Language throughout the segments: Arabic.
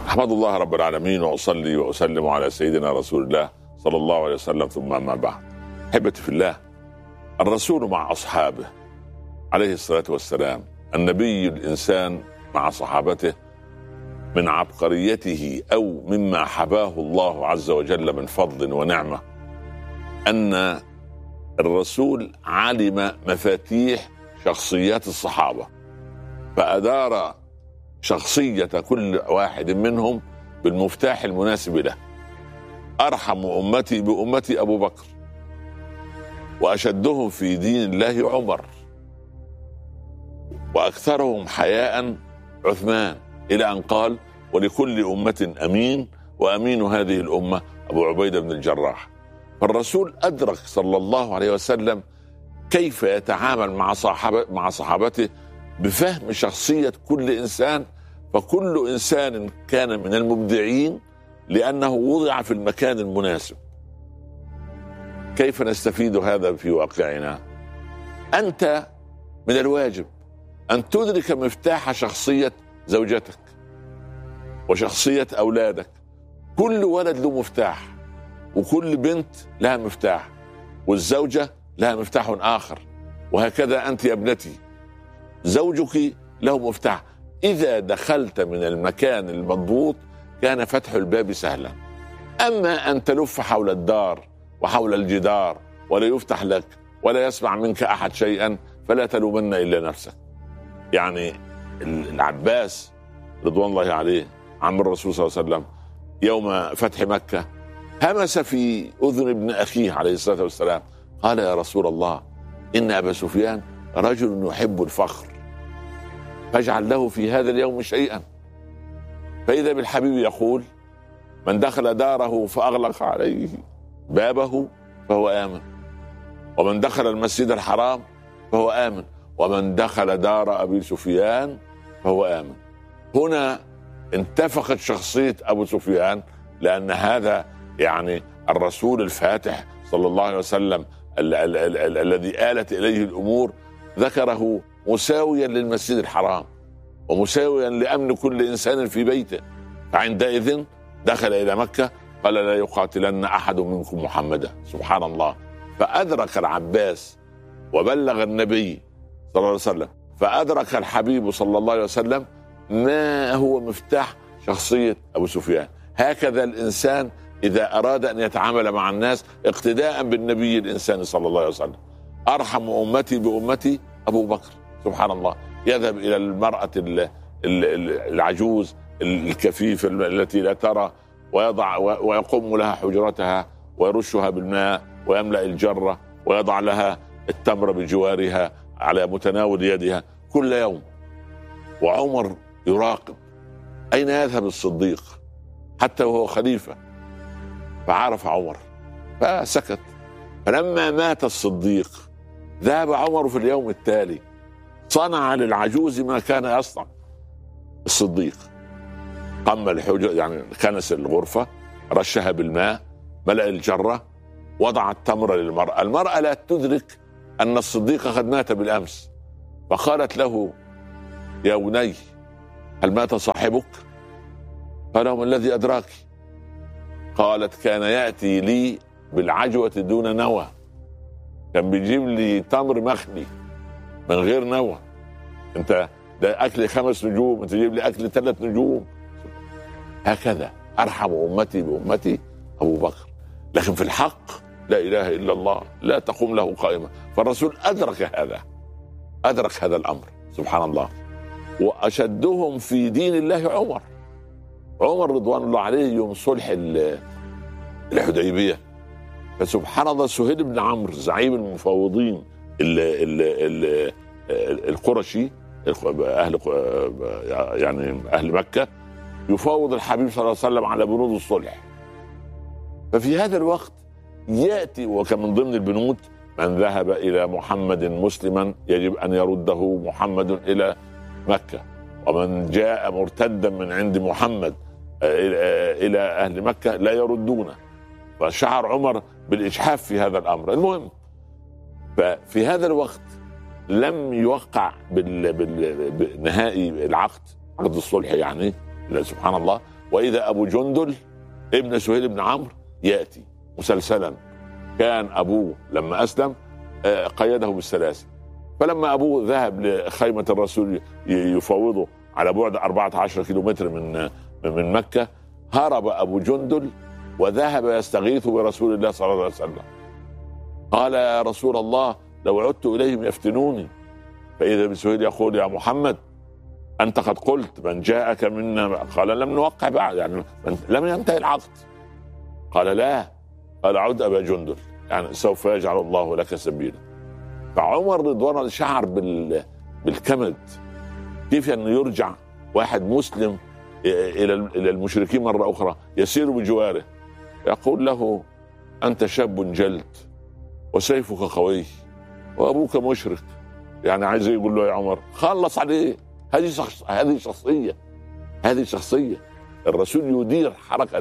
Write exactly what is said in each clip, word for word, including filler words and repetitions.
أحمد الله رب العالمين وأصلي وأسلم على سيدنا رسول الله صلى الله عليه وسلم، ثم أما بعد. أحبتي في الله، الرسول مع أصحابه عليه الصلاة والسلام، النبي الإنسان مع صحابته، من عبقريته أو مما حباه الله عز وجل من فضل ونعمة أن الرسول علم مفاتيح شخصيات الصحابة، فأدار شخصية كل واحد منهم بالمفتاح المناسب له. أرحم أمتي بأمتي أبو بكر، وأشدهم في دين الله عمر، وأكثرهم حياء عثمان، إلى أن قال: ولكل أمة أمين، وأمين هذه الأمة أبو عبيدة بن الجراح. فالرسول أدرك صلى الله عليه وسلم كيف يتعامل مع صحابة مع صحابته بفهم شخصية كل إنسان، فكل إنسان كان من المبدعين لأنه وضع في المكان المناسب. كيف نستفيد هذا في واقعنا؟ أنت من الواجب أن تدرك مفتاح شخصية زوجتك وشخصية أولادك. كل ولد له مفتاح، وكل بنت لها مفتاح، والزوجة لها مفتاح آخر، وهكذا أنت يا ابنتي، زوجك له مفتاح. إذا دخلت من المكان المضبوط كان فتح الباب سهلا. أما أن تلف حول الدار وحول الجدار ولا يفتح لك ولا يسمع منك أحد شيئا، فلا تلومن إلا نفسك. يعني العباس رضوان الله عليه عم الرسول صلى الله عليه وسلم يوم فتح مكة همس في أذن ابن أخيه عليه الصلاة والسلام، قال: يا رسول الله، إن أبا سفيان رجل يحب الفخر، فاجعل له في هذا اليوم شيئا. فإذا بالحبيب يقول: من دخل داره فأغلق عليه بابه فهو آمن، ومن دخل المسجد الحرام فهو آمن، ومن دخل دار أبي سفيان فهو آمن. هنا انتفخت شخصية أبو سفيان، لأن هذا يعني الرسول الفاتح صلى الله عليه وسلم ال- ال- ال- ال- الذي آلت إليه الأمور ذكره مساويا للمسجد الحرام ومساويا لأمن كل إنسان في بيته. فعندئذ دخل إلى مكة قال: لا يقاتلن أحد منكم محمدا. سبحان الله. فأدرك العباس وبلغ النبي صلى الله عليه وسلم، فأدرك الحبيب صلى الله عليه وسلم ما هو مفتاح شخصية أبو سفيان. هكذا الإنسان إذا أراد أن يتعامل مع الناس اقتداء بالنبي الإنسان صلى الله عليه وسلم. أرحم أمتي بأمتي أبو بكر. سبحان الله. يذهب إلى المرأة العجوز الكفيفة التي لا ترى، ويضع ويقوم لها حجرتها ويرشها بالماء ويملأ الجرة ويضع لها التمر بجوارها على متناول يدها كل يوم. وعمر يراقب أين يذهب الصديق حتى وهو خليفة، فعرف عمر فسكت. فلما مات الصديق ذهب عمر في اليوم التالي، صنع للعجوز ما كان يصنع الصديق. قم الحجر، يعني كنس الغرفة، رشها بالماء، ملأ الجرة، وضع التمر للمرأة. المرأة لا تدرك أن الصديق قد مات بالأمس، فقالت له: يا بني، هل مات صاحبك؟ قال: ما الذي أدراك؟ قالت: كان يأتي لي بالعجوة دون نوى، كان بيجيب لي تمر مخلي من غير نوى. انت ده أكل خمس نجوم، انت تجيب لي أكل ثلاث نجوم. هكذا أرحم أمتي بأمتي أبو بكر. لكن في الحق لا إله إلا الله لا تقوم له قائمة. فالرسول أدرك هذا، أدرك هذا الأمر. سبحان الله. وأشدهم في دين الله عمر. عمر رضوان الله عليه يوم صلح الحديبية، فسبحان الله، سهيل بن عمرو زعيم المفاوضين ال ال ال القرشي، أهل يعني أهل مكة، يفاوض الحبيب صلى الله عليه وسلم على بنود الصلح. ففي هذا الوقت يأتي، وكان من ضمن البنود: من ذهب إلى محمد مسلما يجب أن يرده محمد إلى مكة، ومن جاء مرتدا من عند محمد إلى أهل مكة لا يردونه. فشعر عمر بالإجحاف في هذا الأمر. المهم، ففي هذا الوقت لم يوقع بالنهائي العقد، عقد الصلح يعني، سبحان الله، وإذا أبو جندل ابن سهيل بن عمرو يأتي مسلسلا. كان أبوه لما أسلم قيده بالسلاسل، فلما أبوه ذهب لخيمة الرسول يفاوضه على بعد أربعة عشر كيلومتر من من مكة، هرب أبو جندل وذهب يستغيث برسول الله صلى الله عليه وسلم. قال يا رسول الله لو عدت إليهم يفتنوني. فإذا بسهيل يقول يا محمد أنت قد قلت من جاءك منا، قال لم نوقع بعد، يعني لم ينتهي العقد. قال لا، قال عد أبا جندل، يعني سوف يجعل الله لك سبيلا. فعمر رضوان الله شعر بالكمد، كيف أن يرجع واحد مسلم إلى إلى المشركين مرة أخرى يسير بجواره، يقول له أنت شاب جلد وسيفك قوي وأبوك مشرك، يعني عايز يقول له يا عمر خلص عليه. هذه شخص هذه شخصية هذه شخصية الرسول يدير حركة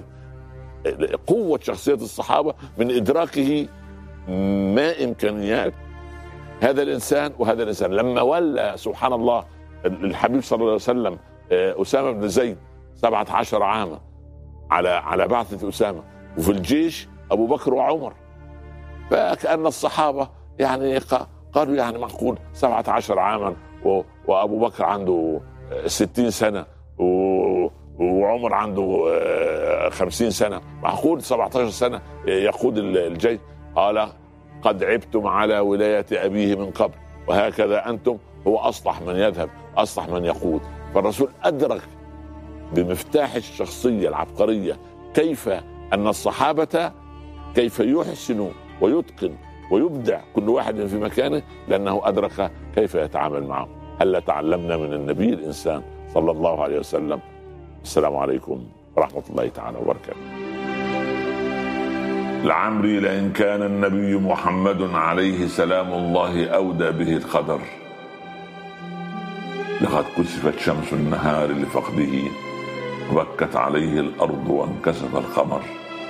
قوة شخصية الصحابة من إدراكه ما إمكانيات هذا الإنسان وهذا الإنسان. لما ولى سبحان الله الحبيب صلى الله عليه وسلم أسامة بن زيد سبعة عشر عاما على على بعثة أسامة، وفي الجيش أبو بكر وعمر، فكأن الصحابة يعني قالوا يعني معقول سبعة عشر عاما وأبو بكر عنده ستين سنة وعمر عنده خمسين سنة، معقول سبعة عشر سنة يقود الجيش؟ قال قد عبتم على ولاية أبيه من قبل وهكذا أنتم، هو أصلح من يذهب أصلح من يقود. فالرسول أدرك بمفتاح الشخصية العبقرية كيف أن الصحابة كيف يحسن ويتقن ويبدع كل واحد في مكانه، لأنه أدرك كيف يتعامل معه. هل تعلمنا من النبي الإنسان صلى الله عليه وسلم؟ السلام عليكم ورحمة الله تعالى وبركاته. لعمري لئن كان النبي محمد عليه سلام الله أودى به القدر، لقد كسفت شمس النهار لفقده وبكت عليه الأرض وانكسف القمر،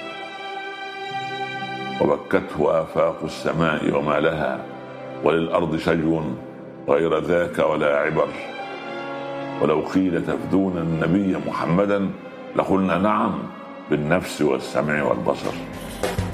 وبكته آفاق السماء وما لها، وللأرض شجو غير ذاك ولا عبر. ولو قيل تفدون النبي محمدا لقلنا نعم بالنفس والسمع والبصر.